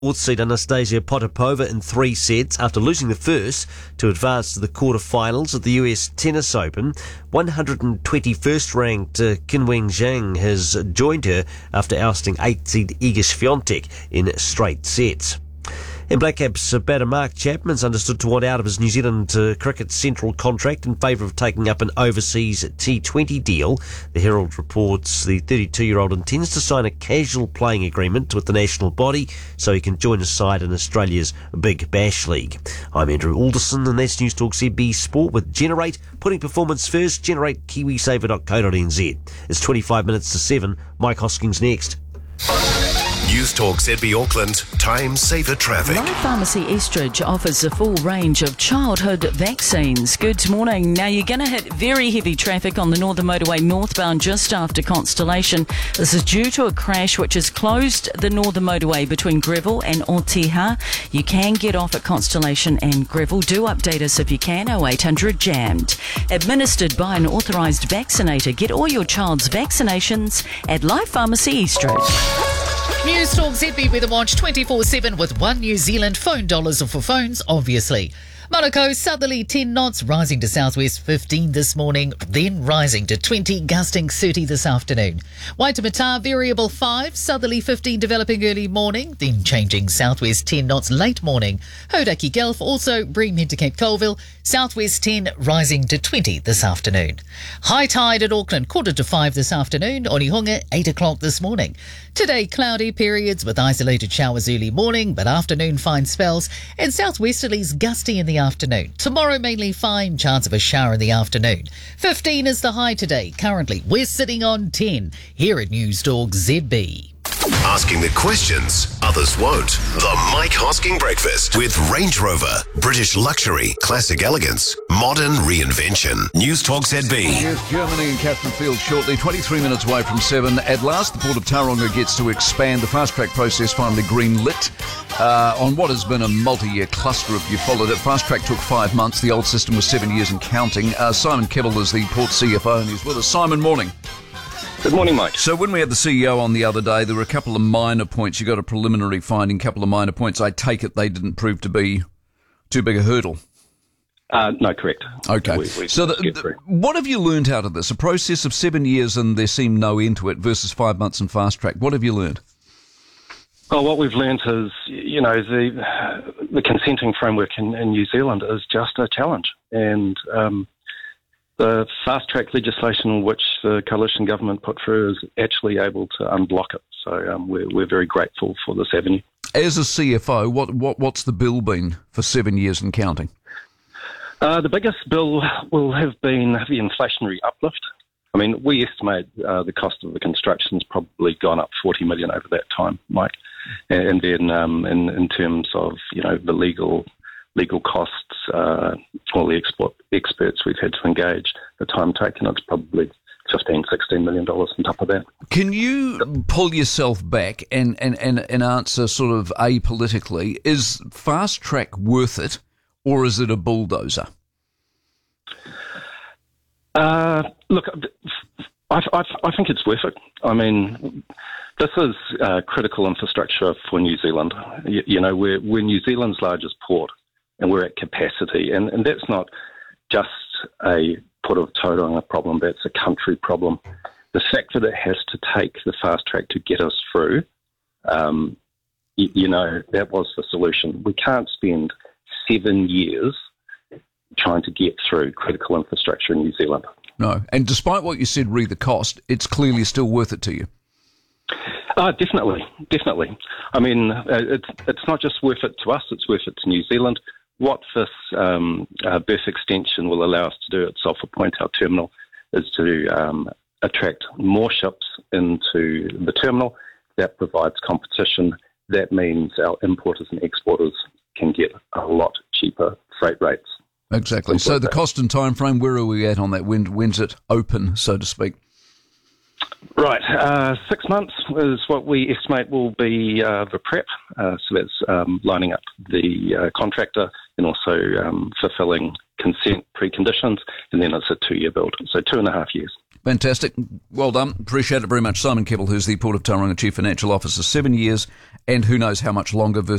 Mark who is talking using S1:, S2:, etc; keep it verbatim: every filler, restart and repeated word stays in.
S1: Fourth seed Anastasia Potapova in three sets after losing the first to advance to the quarterfinals at the U S Tennis Open. one hundred twenty-first ranked uh, Qinwen Zhang has joined her after ousting eighth seed Iga Swiatek in straight sets. In Black Caps, uh, batter Mark Chapman's understood to want out of his New Zealand uh, cricket central contract in favour of taking up an overseas T twenty deal. The Herald reports the thirty-two-year-old intends to sign a casual playing agreement with the national body so he can join his side in Australia's Big Bash League. I'm Andrew Alderson, and that's News Talk Z B Sport with Generate, putting performance first. Generate Kiwisaver dot co dot n z. It's twenty-five minutes to seven. Mike Hoskins next.
S2: News Talk Z B Auckland, Time Saver Traffic.
S3: Life Pharmacy Estridge offers a full range of childhood vaccines. Good morning. Now you're going to hit very heavy traffic on the Northern Motorway northbound just after Constellation. This is due to a crash which has closed the Northern Motorway between Greville and Otiha. You can get off at Constellation and Greville. Do update us if you can. oh eight hundred jammed. Administered by an authorised vaccinator. Get all your child's vaccinations at Life Pharmacy Estridge.
S4: News Talk Z B Weather Watch twenty-four seven with one New Zealand phone dollars for phones, obviously. Monaco, southerly ten knots, rising to southwest fifteen this morning, then rising to twenty, gusting thirty this afternoon. Waitemata, variable five, southerly fifteen, developing early morning, then changing southwest ten knots late morning. Hodaki Gulf, also Breamhead to Cape Colville, southwest ten, rising to twenty this afternoon. High tide at Auckland, quarter to five this afternoon. Onehunga, eight o'clock this morning. Today, cloudy periods with isolated showers early morning, but afternoon fine spells, and southwesterlies gusty in the afternoon. Tomorrow, mainly fine, chance of a shower in the afternoon. fifteen is the high today. Currently, we're sitting on ten here at News Talk Z B.
S2: Asking the questions others won't. The Mike Hosking Breakfast with Range Rover. British luxury, classic elegance, modern reinvention. News Talk Z B.
S5: Yes, Germany and Catherine Field shortly, twenty-three minutes away from seven. At last, the Port of Tauranga gets to expand. The fast-track process finally green-lit uh, on what has been a multi-year cluster if you followed it. Fast-track took five months. The old system was seven years and counting. Uh, Simon Kibble is the Port C F O, and he's with us. Simon, morning.
S6: Good morning, Mike.
S5: So when we had the C E O on the other day, there were a couple of minor points. You got a preliminary finding, a couple of minor points. I take it they didn't prove to be too big a hurdle.
S6: Uh, no, correct.
S5: Okay.
S6: We, we
S5: so the, the, what have you learned out of this? A process of seven years and there seemed no end to it versus five months in fast track. What have you learned?
S6: Well, what we've learned is, you know, the the consenting framework in, in New Zealand is just a challenge. And um, the fast-track legislation which the coalition government put through is actually able to unblock it. So um, we're, we're very grateful for this avenue.
S5: As a C F O, what, what what's the bill been for seven years and counting?
S6: Uh, the biggest bill will have been the inflationary uplift. I mean, we estimate uh, the cost of the construction's probably gone up forty million dollars over that time, Mike. And, and then um, in, in terms of, you know, the legal legal costs, uh, all the export experts we've had to engage, the time taken, it's probably fifteen, sixteen million dollars on top of that.
S5: Can you pull yourself back and, and, and, and answer sort of apolitically, is fast track worth it or is it a bulldozer?
S6: Uh, look, I, I, I think it's worth it. I mean, this is uh, critical infrastructure for New Zealand. You, you know, we're, we're New Zealand's largest port, and we're at capacity. And, and that's not just a Port of Tauranga problem, that's a country problem. The fact that it has to take the fast track to get us through, um, you, you know, that was the solution. We can't spend seven years trying to get through critical infrastructure in New Zealand.
S5: No, and despite what you said, re the cost, it's clearly still worth it to you.
S6: Uh, definitely, definitely. I mean, uh, it's it's not just worth it to us, it's worth it to New Zealand. What this um, uh, berth extension will allow us to do at Sulphur Point, our terminal, is to um, attract more ships into the terminal. That provides competition. That means our importers and exporters can get a lot cheaper freight rates.
S5: Exactly. So the cost and time frame, where are we at on that? When, when's it open, so to speak?
S6: Right. Uh, six months is what we estimate will be uh, the prep. Uh, so that's um, lining up the uh, contractor and also um, fulfilling consent preconditions. And then it's a two-year build. So two and a half years.
S5: Fantastic. Well done. Appreciate it very much. Simon Keppel, who's the Port of Tauranga Chief Financial Officer, seven years and who knows how much longer.